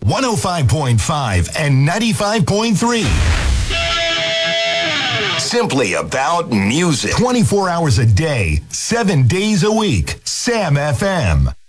105.5 and 95.3. Simply about music. 24 hours a day, 7 days a week. Sam FM.